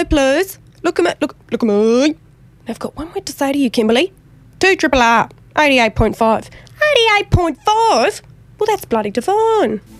please. Look at me. I've got one word to say to you, Kimberly. 2RRR, 88.5. 88.5? Well, that's bloody divine.